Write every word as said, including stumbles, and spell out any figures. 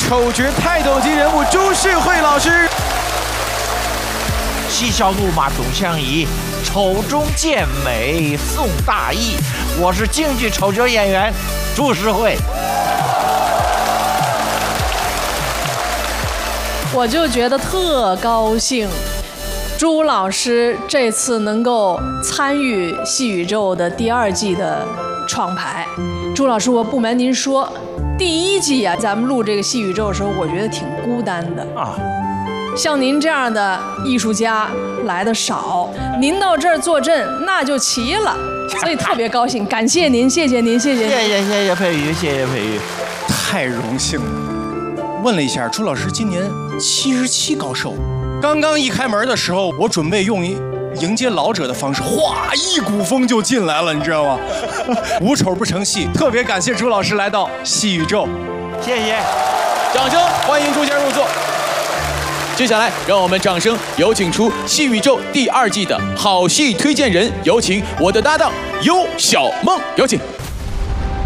丑角泰斗级人物朱世慧老师。 嬉笑怒骂总相宜，丑中见美送大义。我是京剧丑角演员朱世慧。 我就觉得特高兴，朱老师这次能够参与《戏宇宙》的第二季的创排。朱老师，我不瞒您说，第一季啊，咱们录这个《戏宇宙》的时候，我觉得挺孤单的啊。像您这样的艺术家来的少，您到这儿坐镇那就齐了，所以特别高兴，感谢您，谢谢您，谢谢您， 谢谢谢谢佩瑜，谢谢佩瑜， 太荣幸了。问了一下，朱老师今年七十七高寿。刚刚一开门的时候，我准备用迎接老者的方式，哗，一股风就进来了，你知道吗？无丑不成戏，特别感谢朱老师来到戏宇宙， 谢谢， 掌声欢迎朱先生入座。 接下来，让我们掌声有请出《戏宇宙》第二季的好戏推荐人，有请我的搭档尤小梦，有请。